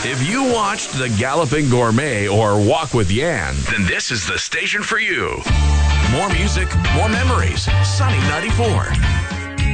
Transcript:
If you watched The Galloping Gourmet or Walk with Yan, then this is the station for you. More music, more memories. Sunny 94.